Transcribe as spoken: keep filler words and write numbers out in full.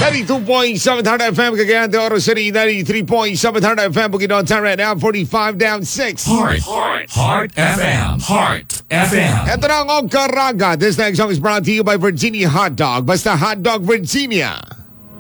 ninety-two point seven Heart F M, Cagayan de Oro City. ninety-three point seven Heart F M, Bukidnon. Time right now, forty-five down six. Heart, Heart, Heart F M, Heart F M. Ito na ang Karaga. This next song is brought to you by Virginia Hot Dog. Basta Hot Dog Virginia.